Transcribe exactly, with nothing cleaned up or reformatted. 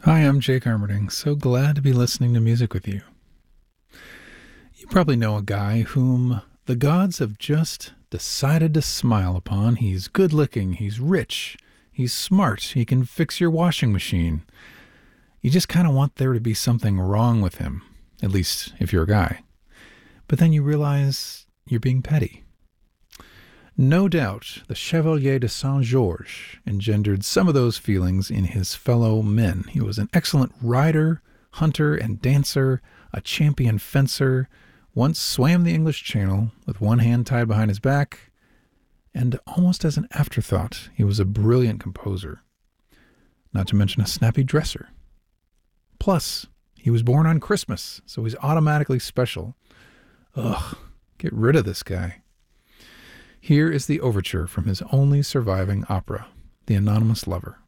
Hi, I'm Jake Armerding. So glad to be listening to music with you. You probably know a guy whom the gods have just decided to smile upon. He's good-looking, he's rich, he's smart, he can fix your washing machine. You just kind of want there to be something wrong with him, at least if you're a guy. But then you realize you're being petty. No doubt, the Chevalier de Saint-Georges engendered some of those feelings in his fellow men. He was an excellent rider, hunter, and dancer, a champion fencer, once swam the English Channel with one hand tied behind his back, and almost as an afterthought, he was a brilliant composer, not to mention a snappy dresser. Plus, he was born on Christmas, so he's automatically special. Ugh, get rid of this guy. Here is the overture from his only surviving opera, The Anonymous Lover.